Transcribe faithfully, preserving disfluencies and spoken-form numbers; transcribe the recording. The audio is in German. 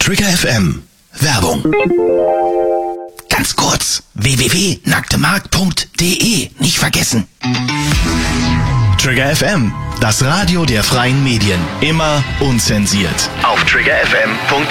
Trigger F M. Werbung. Ganz kurz. w w w punkt nacktemarkt punkt d e. Nicht vergessen. Trigger F M. Das Radio der freien Medien. Immer unzensiert. Auf trigger f m punkt